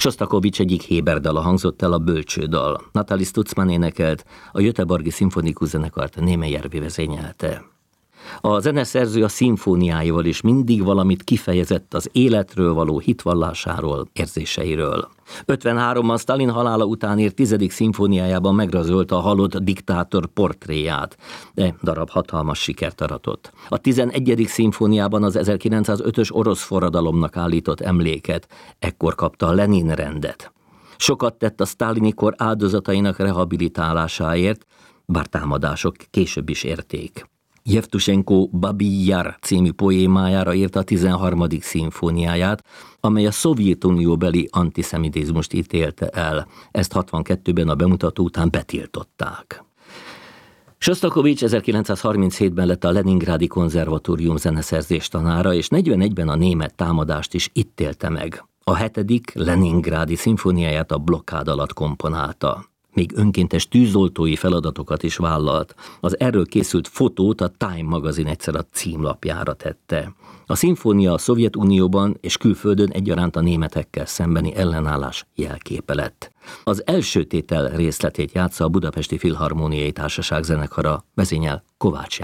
Sostakovich egyik Héber-dala hangzott el, a Bölcsődal. Natalie Stutzmann énekelt, a Göteborgi Szimfonikus Zenekart Németh Järvi vezényelte. A zeneszerző a szimfóniáival is mindig valamit kifejezett az életről való hitvallásáról, érzéseiről. 53-ban Sztálin halála után írt 10. szimfóniájában megrajzolta a halott diktátor portréját, de darab hatalmas sikert aratott. A 11. szimfóniában az 1905-ös orosz forradalomnak állított emléket, ekkor kapta a Lenin-rendet. Sokat tett a sztálini kor áldozatainak rehabilitálásáért, bár támadások később is érték. Jevtusenko Babi Jar című poémájára írta a 13. szimfóniáját, amely a Szovjetunióbeli antiszemitizmust ítélte el. Ezt 62-ben a bemutató után betiltották. Sostakovich 1937-ben lett a Leningrádi Konzervatórium zeneszerzés tanára, és 41-ben a német támadást is itt élte meg. A 7. Leningrádi szimfóniáját a blokkád alatt komponálta. Még önkéntes tűzoltói feladatokat is vállalt. Az erről készült fotót a Time magazin egyszer a címlapjára tette. A szimfónia a Szovjetunióban és külföldön egyaránt a németekkel szembeni ellenállás jelképe lett. Az első tétel részletét játsza a Budapesti Filharmóniai Társaság zenekara, vezényel Kovács